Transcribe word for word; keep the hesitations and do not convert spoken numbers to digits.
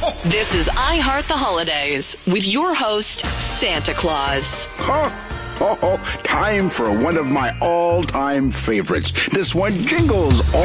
This is I Heart the Holidays with your host, Santa Claus. Oh, oh, oh, time for one of my all-time favorites. This one jingles all